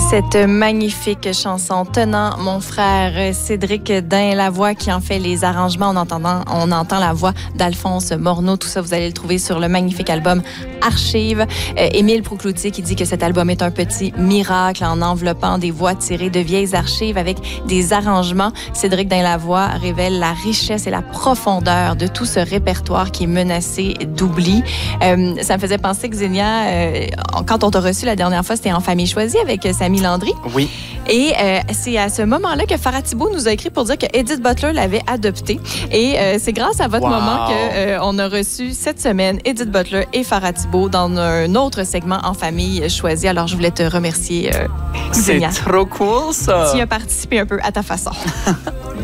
Cette magnifique chanson Tenant, mon frère Cédric Dain-Lavoie qui en fait les arrangements. On entend la voix d'Alphonse Morneau. Tout ça, vous allez le trouver sur le magnifique album Archives. Émile Proucloutier qui dit que cet album est un petit miracle en enveloppant des voix tirées de vieilles archives avec des arrangements. Cédric Dain-Lavoie révèle la richesse et la profondeur de tout ce répertoire qui est menacé d'oubli. Ça me faisait penser que Xenia, quand on t'a reçu la dernière fois, c'était en famille choisie avec Samy Landry. Oui. Et c'est à ce moment-là que Farah Thibault nous a écrit pour dire que Edith Butler l'avait adopté. Et c'est grâce à votre moment qu'on a reçu cette semaine Edith Butler et Farah Thibault dans un autre segment en famille choisie. Alors, je voulais te remercier, C'est Xenia. trop cool, ça! Tu y as participé un peu à ta façon.